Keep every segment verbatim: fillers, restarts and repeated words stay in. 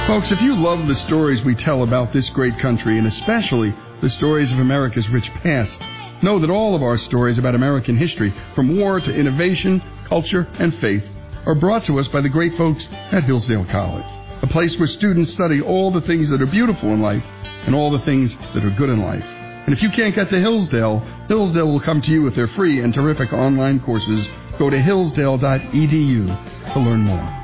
Folks, if you love the stories we tell about this great country, and especially the stories of America's rich past, know that all of our stories about American history, from war to innovation, culture, and faith, are brought to us by the great folks at Hillsdale College, a place where students study all the things that are beautiful in life and all the things that are good in life. And if you can't get to Hillsdale, Hillsdale will come to you with their free and terrific online courses. Go to hillsdale dot e d u to learn more.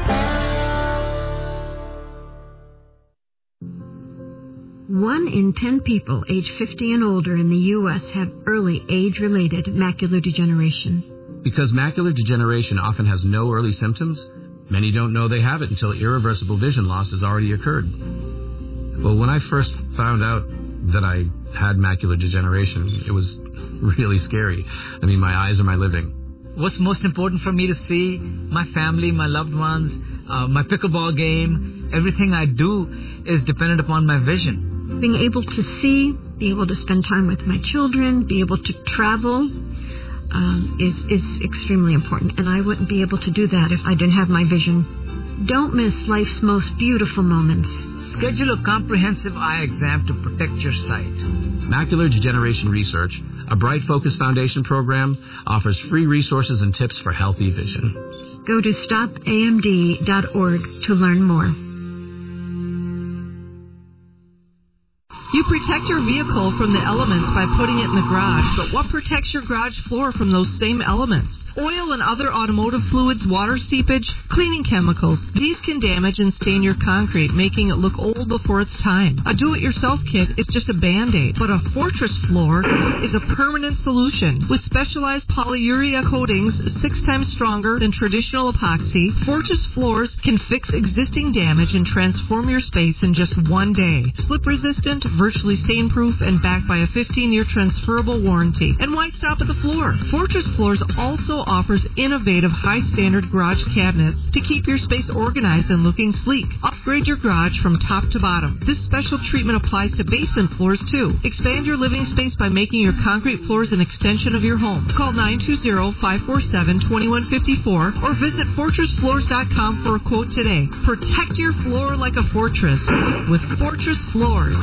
One in ten people age fifty and older in the U S have early age-related macular degeneration. Because macular degeneration often has no early symptoms, many don't know they have it until irreversible vision loss has already occurred. Well, when I first found out that I had macular degeneration, it was really scary. I mean, my eyes are my living. What's most important for me to see? My family, my loved ones, uh, my pickleball game, everything I do is dependent upon my vision. Being able to see, be able to spend time with my children, be able to travel um, is, is extremely important. And I wouldn't be able to do that if I didn't have my vision. Don't miss life's most beautiful moments. Schedule a comprehensive eye exam to protect your sight. Macular Degeneration Research, a Bright Focus Foundation program, offers free resources and tips for healthy vision. Go to stop A M D dot org to learn more. You protect your vehicle from the elements by putting it in the garage, but what protects your garage floor from those same elements? Oil and other automotive fluids, water seepage, cleaning chemicals. These can damage and stain your concrete, making it look old before its time. A do-it-yourself kit is just a Band-Aid, but a Fortress floor is a permanent solution. With specialized polyurea coatings six times stronger than traditional epoxy, Fortress floors can fix existing damage and transform your space in just one day. Slip-resistant, virtually stain-proof, and backed by a fifteen-year transferable warranty. And why stop at the floor? Fortress Floors also offers innovative high-standard garage cabinets to keep your space organized and looking sleek. Upgrade your garage from top to bottom. This special treatment applies to basement floors, too. Expand your living space by making your concrete floors an extension of your home. Call nine two zero, five four seven, two one five four or visit fortress floors dot com for a quote today. Protect your floor like a fortress with Fortress Floors.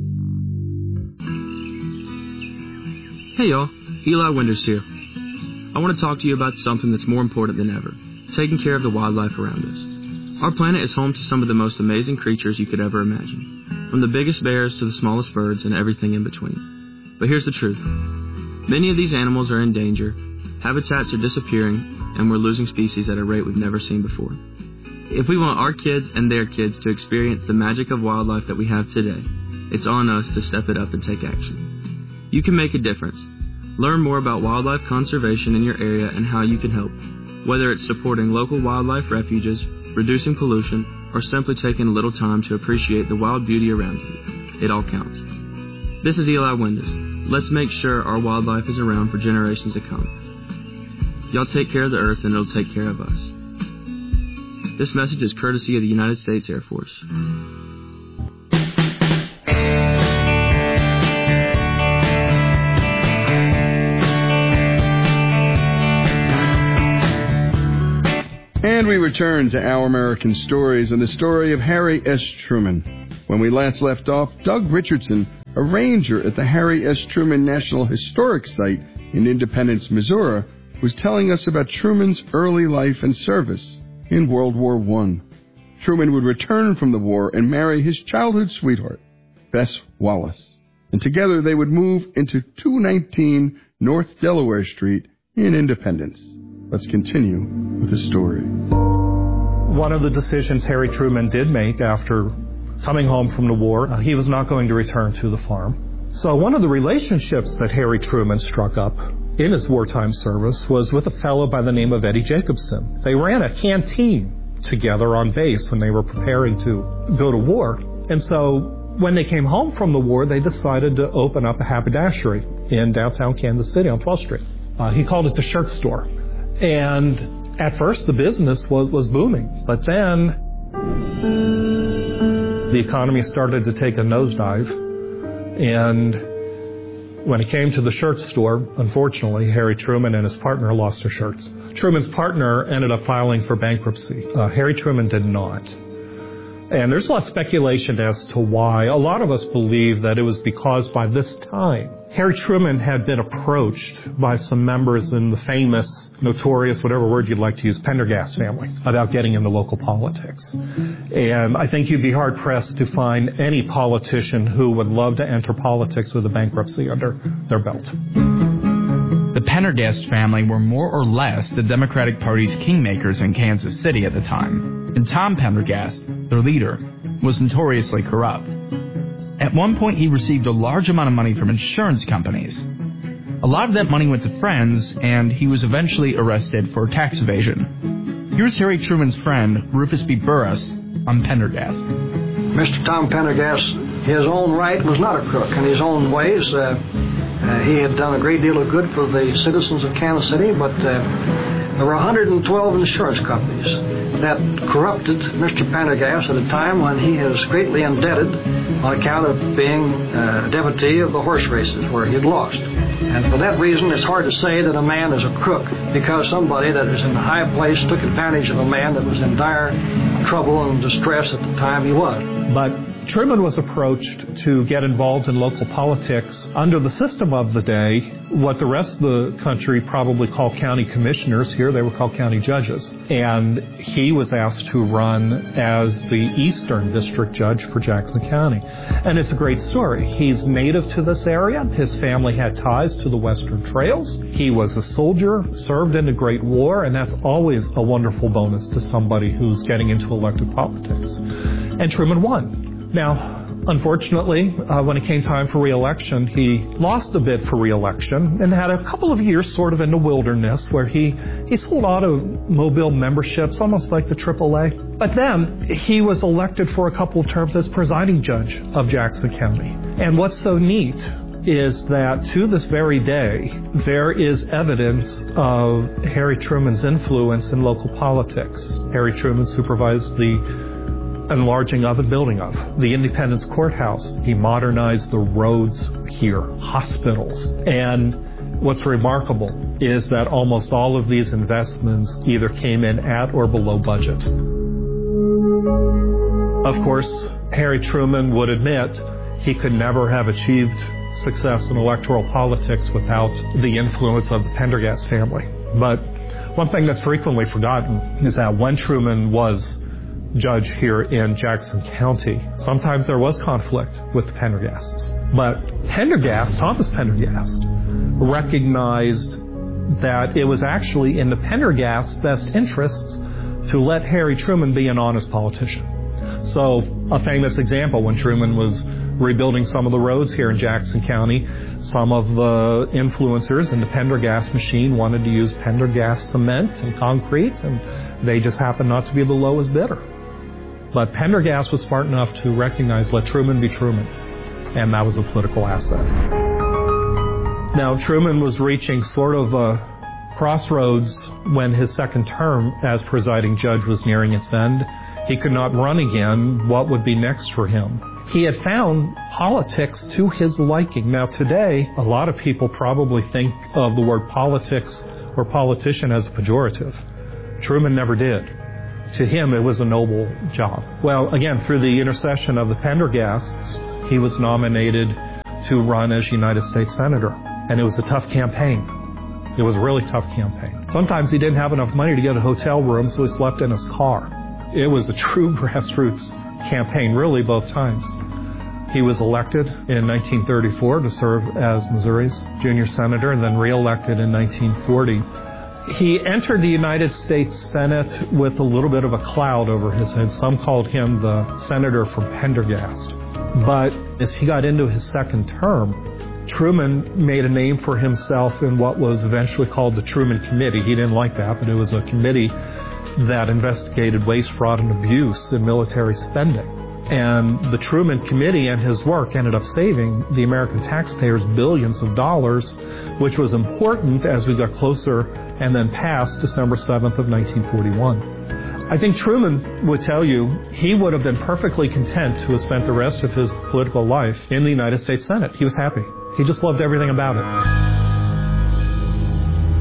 Hey y'all, Eli Winters here. I want to talk to you about something that's more important than ever, taking care of the wildlife around us. Our planet is home to some of the most amazing creatures you could ever imagine, from the biggest bears to the smallest birds and everything in between. But here's the truth. Many of these animals are in danger, habitats are disappearing, and we're losing species at a rate we've never seen before. If we want our kids and their kids to experience the magic of wildlife that we have today, it's on us to step it up and take action. You can make a difference. Learn more about wildlife conservation in your area and how you can help, whether it's supporting local wildlife refuges, reducing pollution, or simply taking a little time to appreciate the wild beauty around you. It all counts. This is Eli Winters. Let's make sure our wildlife is around for generations to come. Y'all take care of the earth and it'll take care of us. This message is courtesy of the United States Air Force. And we return to Our American Stories and the story of Harry S. Truman. When we last left off, Doug Richardson, a ranger at the Harry S. Truman National Historic Site in Independence, Missouri, was telling us about Truman's early life and service in World War One. Truman would return from the war and marry his childhood sweetheart, Bess Wallace. And together they would move into two nineteen North Delaware Street in Independence. Let's continue with the story. One of the decisions Harry Truman did make after coming home from the war, uh, he was not going to return to the farm. So one of the relationships that Harry Truman struck up in his wartime service was with a fellow by the name of Eddie Jacobson. They ran a canteen together on base when they were preparing to go to war. And so when they came home from the war, they decided to open up a haberdashery in downtown Kansas City on twelfth Street. Uh, he called it the Shirt Store. And at first, the business was, was booming. But then the economy started to take a nosedive. And when it came to the shirt store, unfortunately, Harry Truman and his partner lost their shirts. Truman's partner ended up filing for bankruptcy. Uh, Harry Truman did not. And there's a lot of speculation as to why. A lot of us believe that it was because by this time, Harry Truman had been approached by some members in the famous, notorious, whatever word you'd like to use, Pendergast family about getting into local politics. And I think you'd be hard-pressed to find any politician who would love to enter politics with a bankruptcy under their belt. The Pendergast family were more or less the Democratic Party's kingmakers in Kansas City at the time, and Tom Pendergast, their leader, was notoriously corrupt. At one point, he received a large amount of money from insurance companies. A lot of that money went to friends, and he was eventually arrested for tax evasion. Here's Harry Truman's friend, Rufus B. Burris, on Pendergast. Mister Tom Pendergast, his own right, was not a crook in his own ways. Uh, uh, he had done a great deal of good for the citizens of Kansas City, but uh, there were one hundred twelve insurance companies that corrupted Mister Pendergast at a time when he is greatly indebted on account of being a devotee of the horse races where he had lost. And for that reason, it's hard to say that a man is a crook because somebody that is in a high place took advantage of a man that was in dire trouble and distress at the time he was. But Truman was approached to get involved in local politics under the system of the day, what the rest of the country probably called county commissioners. Here they were called county judges. And he was asked to run as the Eastern District Judge for Jackson County. And it's a great story. He's native to this area. His family had ties to the Western Trails. He was a soldier, served in the Great War, and that's always a wonderful bonus to somebody who's getting into elected politics. And Truman won. Now, unfortunately, uh, when it came time for re-election, he lost a bid for re-election and had a couple of years sort of in the wilderness where he, he sold automobile memberships, almost like the triple A. But then he was elected for a couple of terms as presiding judge of Jackson County. And what's so neat is that to this very day, there is evidence of Harry Truman's influence in local politics. Harry Truman supervised the enlarging of and building of the Independence Courthouse. He modernized the roads here, hospitals. And what's remarkable is that almost all of these investments either came in at or below budget. Of course, Harry Truman would admit he could never have achieved success in electoral politics without the influence of the Pendergast family. But one thing that's frequently forgotten is that when Truman was judge here in Jackson County, sometimes there was conflict with the Pendergasts. But Pendergast, Thomas Pendergast, recognized that it was actually in the Pendergast's best interests to let Harry Truman be an honest politician. So a famous example, when Truman was rebuilding some of the roads here in Jackson County, some of the influencers in the Pendergast machine wanted to use Pendergast cement and concrete, and they just happened not to be the lowest bidder. But Pendergast was smart enough to recognize, let Truman be Truman, and that was a political asset. Now, Truman was reaching sort of a crossroads when his second term as presiding judge was nearing its end. He could not run again. What would be next for him? He had found politics to his liking. Now, today, a lot of people probably think of the word politics or politician as a pejorative. Truman never did. To him, it was a noble job. Well, again, through the intercession of the Pendergasts, he was nominated to run as United States Senator. And it was a tough campaign. It was a really tough campaign. Sometimes he didn't have enough money to get a hotel room, so he slept in his car. It was a true grassroots campaign, really, both times. He was elected in nineteen thirty-four to serve as Missouri's junior senator, and then re-elected in nineteen forty. He entered the United States Senate with a little bit of a cloud over his head. Some called him the senator from Pendergast. But as he got into his second term, Truman made a name for himself in what was eventually called the Truman Committee. He didn't like that, but it was a committee that investigated waste, fraud, and abuse in military spending. And the Truman Committee and his work ended up saving the American taxpayers billions of dollars, which was important as we got closer and then past December seventh of nineteen forty-one. I think Truman would tell you he would have been perfectly content to have spent the rest of his political life in the United States Senate. He was happy. He just loved everything about it.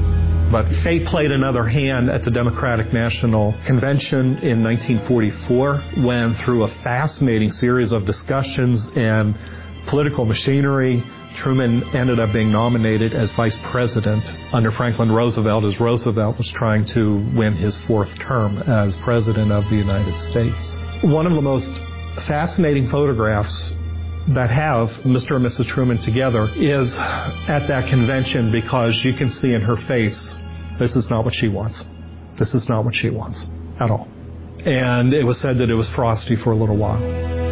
But fate played another hand at the Democratic National Convention in nineteen forty-four, when through a fascinating series of discussions and political machinery, Truman ended up being nominated as vice president under Franklin Roosevelt, as Roosevelt was trying to win his fourth term as president of the United States. One of the most fascinating photographs that have Mister and Missus Truman together is at that convention, because you can see in her face, this is not what she wants. This is not what she wants at all. And it was said that it was frosty for a little while.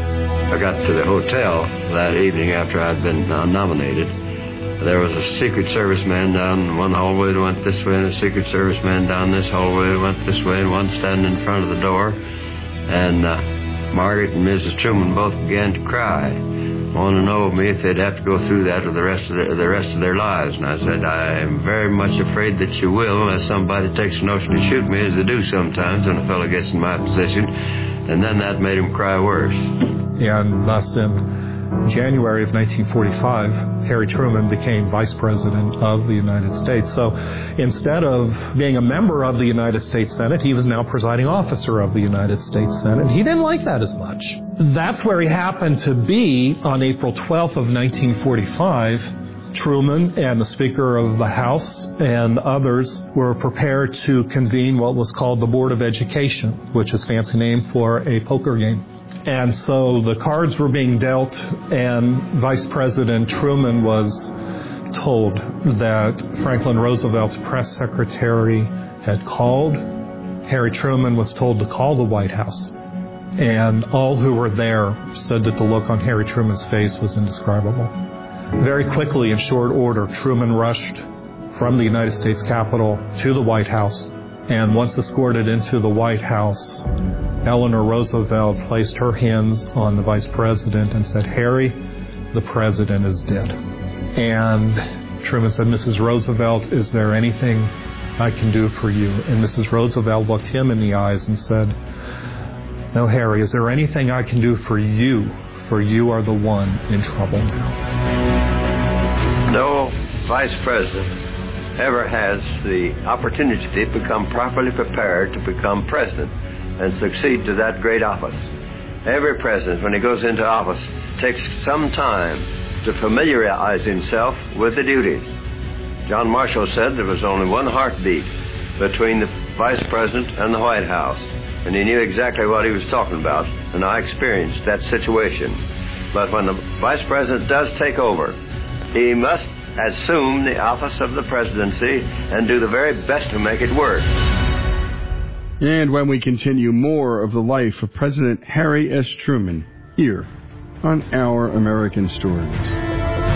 I got to the hotel that evening after I'd been uh, nominated. There was a Secret Service man down one hallway that went this way, and a Secret Service man down this hallway that went this way, and one standing in front of the door. And uh, Margaret and Missus Truman both began to cry, wanting to know of me if they'd have to go through that for the rest of their, the rest of their lives. And I said, I am very much afraid that you will, unless somebody takes a notion to shoot me, as they do sometimes when a fellow gets in my position. And then that made him cry worse. And thus in January of nineteen forty-five, Harry Truman became Vice President of the United States. So instead of being a member of the United States Senate, he was now presiding officer of the United States Senate. He didn't like that as much. That's where he happened to be on April twelfth of nineteen forty-five. Truman and the Speaker of the House and others were prepared to convene what was called the Board of Education, which is a fancy name for a poker game. And so the cards were being dealt, and Vice President Truman was told that Franklin Roosevelt's press secretary had called. Harry Truman was told to call the White House. And all who were there said that the look on Harry Truman's face was indescribable. Very quickly, in short order, Truman rushed from the United States Capitol to the White House. And once escorted into the White House, Eleanor Roosevelt placed her hands on the Vice President and said, Harry, the President is dead. And Truman said, Missus Roosevelt, is there anything I can do for you? And Missus Roosevelt looked him in the eyes and said, no, Harry, is there anything I can do for you? For you are the one in trouble now. No Vice President ever has the opportunity to become properly prepared to become president and succeed to that great office. Every president, when he goes into office, takes some time to familiarize himself with the duties. John Marshall said there was only one heartbeat between the Vice President and the White House, and he knew exactly what he was talking about, and I experienced that situation. But when the Vice President does take over, he must assume the office of the presidency and do the very best to make it work. And when we continue more of the life of President Harry S. Truman here on Our American Stories.